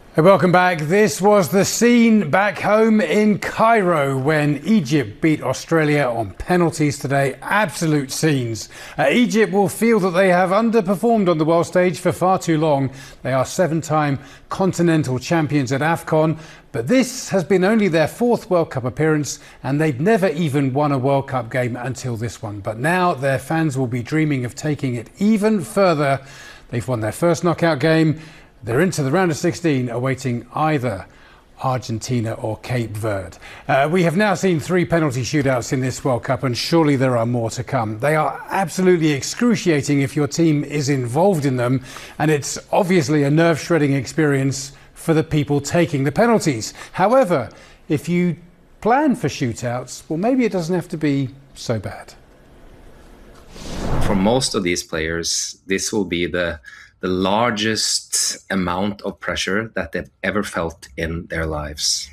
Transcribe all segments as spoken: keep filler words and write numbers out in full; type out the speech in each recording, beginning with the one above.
Hey, welcome back. This was the scene back home in Cairo when Egypt beat Australia on penalties today. Absolute scenes. Uh, Egypt will feel that they have underperformed on the world stage for far too long. They are seven-time continental champions at AFCON, but this has been only their fourth World Cup appearance and they'd never even won a World Cup game until this one. But now their fans will be dreaming of taking it even further. They've won their first knockout game. They're into the round of sixteen, awaiting either Argentina or Cape Verde. Uh, we have now seen three penalty shootouts in this World Cup, and surely there are more to come. They are absolutely excruciating if your team is involved in them, and it's obviously a nerve-shredding experience for the people taking the penalties. However, if you plan for shootouts, well, maybe it doesn't have to be so bad. For most of these players, this will be the the largest amount of pressure that they've ever felt in their lives.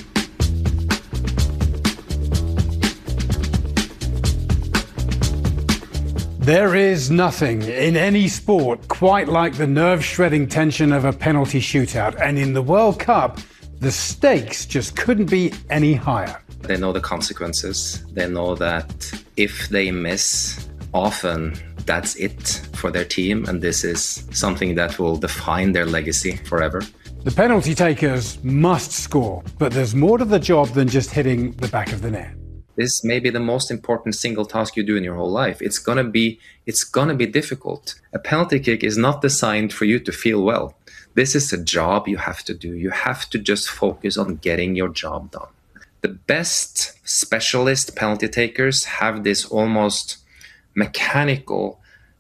There is nothing in any sport quite like the nerve-shredding tension of a penalty shootout. And in the World Cup, the stakes just couldn't be any higher. They know the consequences. They know that if they miss, often that's it for their team, and this is something that will define their legacy forever. The penalty takers must score, but there's more to the job than just hitting the back of the net. This may be the most important single task you do in your whole life. It's gonna be, it's gonna be difficult. A penalty kick is not designed for you to feel well. This is a job you have to do. You have to just focus on getting your job done. The best specialist penalty takers have this almost mechanical,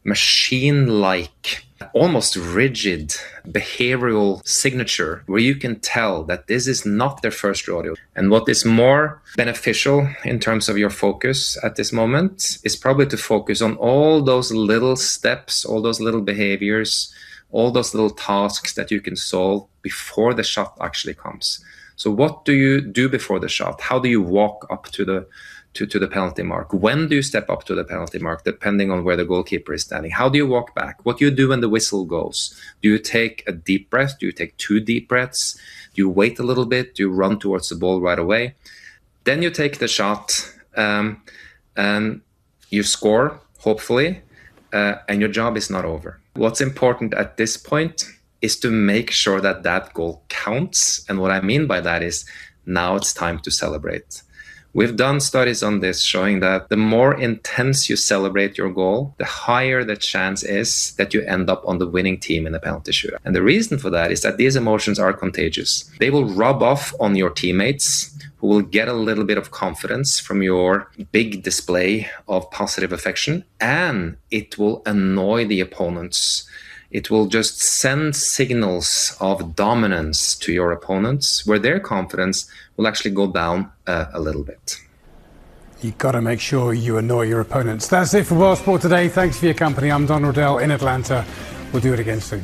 machine-like, almost rigid behavioral signature where you can tell that this is not their first rodeo. And what is more beneficial in terms of your focus at this moment is probably to focus on all those little steps, all those little behaviors, all those little tasks that you can solve before the shot actually comes. So what do you do before the shot? How do you walk up to the To, to the penalty mark? When do you step up to the penalty mark, depending on where the goalkeeper is standing? How do you walk back? What do you do when the whistle goes? Do you take a deep breath? Do you take two deep breaths? Do you wait a little bit? Do you run towards the ball right away? Then you take the shot um, and you score, hopefully, uh, and your job is not over. What's important at this point is to make sure that that goal counts. And what I mean by that is now it's time to celebrate. We've done studies on this showing that the more intense you celebrate your goal, the higher the chance is that you end up on the winning team in a penalty shootout. And the reason for that is that these emotions are contagious. They will rub off on your teammates, who will get a little bit of confidence from your big display of positive affection, and it will annoy the opponents. It will just send signals of dominance to your opponents, where their confidence will actually go down uh, a little bit. You've got to make sure you annoy your opponents. That's it for World Sport Today. Thanks for your company. I'm Don Rodell in Atlanta. We'll do it again soon.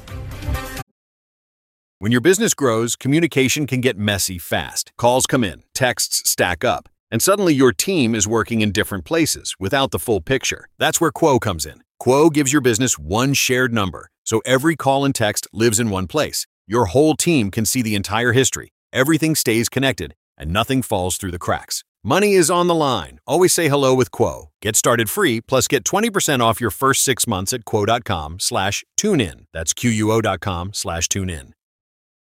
When your business grows, communication can get messy fast. Calls come in, texts stack up, and suddenly your team is working in different places without the full picture. That's where Quo comes in. Quo gives your business one shared number, so every call and text lives in one place. Your whole team can see the entire history. Everything stays connected, and nothing falls through the cracks. Money is on the line. Always say hello with Quo. Get started free, plus get twenty percent off your first six months at quo dot com slash tune in. That's Q U O dot com slash tune in.